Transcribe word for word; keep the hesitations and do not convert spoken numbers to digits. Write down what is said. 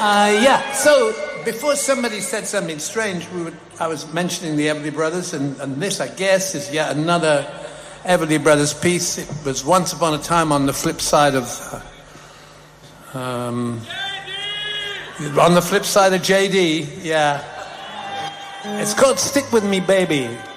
Uh, yeah, so before somebody said something strange, we were, I was mentioning the Everly Brothers, and, and this, I guess, is yet another Everly Brothers piece. It was Once Upon a Time on the flip side of... Uh, um, on the flip side of J D, yeah. It's called Stick With Me, Baby.